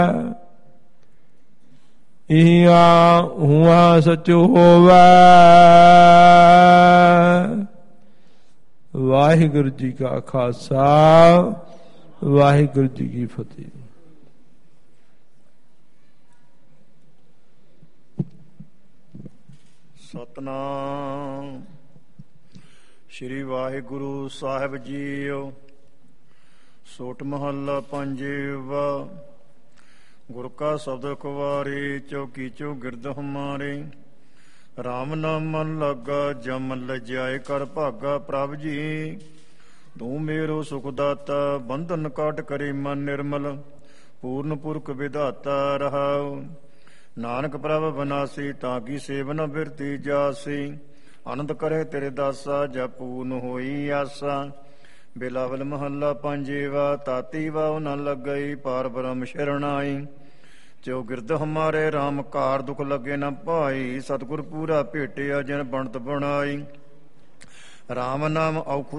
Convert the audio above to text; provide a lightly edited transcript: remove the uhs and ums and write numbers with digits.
ਇਹਾ ਹੁਆ ਸਚੁ ਹੋਵੈ। ਵਾਹਿਗੁਰੂ ਜੀ ਕਾ ਖਾਲਸਾ, ਵਾਹਿਗੁਰੂ ਜੀ ਕੀ ਫਤਿਹ। ਸਤਨਾਮ ਸ੍ਰੀ ਵਾਹਿਗੁਰੂ ਸਾਹਿਬ ਜੀਓ। ਸੋਟ ਮਹੱਲਾ ਪੰਜਵਾ। ਗੁਰ ਕਾ ਸ਼ਬਦ ਕੁਵਾਰੀ, ਚੌਕੀ ਚੋ ਗਿਰਦ ਹਮਾਰੇ। ਰਾਮ ਨਾਮ ਮਨ ਲਾਗਾ, ਜਮ ਲਜਾਏ ਕਰ ਭਾਗਾ। ਪ੍ਰਭ ਜੀ ਤੂੰ ਮੇਰੋ ਸੁਖ ਦਾਤਾ, ਬੰਧਨ ਕਾਟ ਕਰੇ ਮਨ ਨਿਰਮਲ। ਪੂਰਨ ਪੁਰਖ ਵਿਧਾਤਾ ਰਹਾਉ। ਨਾਨਕ ਪ੍ਰਭ ਬਨਾਸੀ, ਤਾਂ ਕੀ ਸੇਵਨ ਬਿਰਤੀ ਜਾਸੀ। ਆਨੰਦ ਕਰੇ ਤੇਰੇ ਦਾਸਾ, ਜਪ ਪੂਰਨ ਹੋਈ ਆਸਾ। ਬਿਲਾਵਲ ਮਹੱਲਾ ਪੰਜਵਾ। ਤਾਤੀ ਵਾਉ ਨ ਲੱਗਈ, ਪਾਰ ਬ੍ਰਹਮ ਸ਼ਰਣਾਈ। ਜੋ ਗਿਰਦ ਹਮਾਰੇ ਰਾਮ, ਕਾਰ ਦੁਖ ਲੱਗੇ ਨ ਭਾਈ। ਸਤਿਗੁਰ ਪੂਰਾ ਭੇਟਿਆ, ਜਿਨ ਬਣਤ ਬਣਾਈ। ਰਾਮ ਨਾਮ ਔਖੁ